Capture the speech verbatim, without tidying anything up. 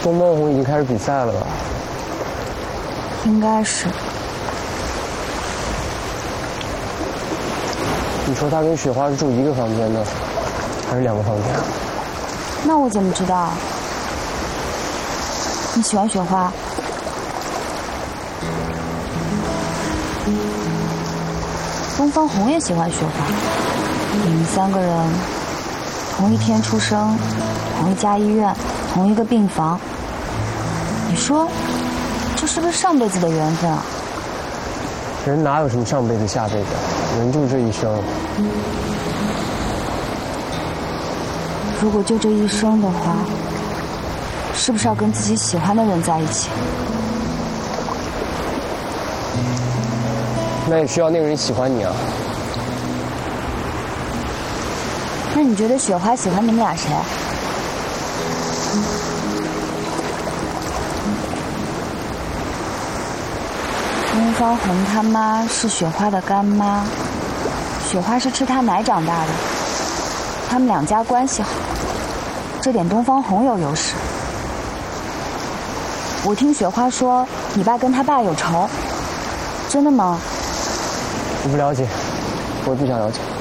东方红已经开始比赛了吧？ 应该是。 你说他跟雪花是住一个房间的，还是两个房间？ 那我怎么知道？你喜欢雪花？东方红也喜欢雪花，你们三个人同一天出生，同一家医院，同一个病房。你说，这是不是上辈子的缘分啊？ 人哪有什么上辈子下辈子，人就这一生。 如果就这一生的话，是不是要跟自己喜欢的人在一起？ 那也需要那个人喜欢你啊。 那你觉得雪花喜欢你们俩谁？东方红他妈是雪花的干妈，雪花是吃她奶长大的，他们两家关系好，这点东方红有优势。我听雪花说，你爸跟他爸有仇，真的吗？ 我不了解，我也不想了解。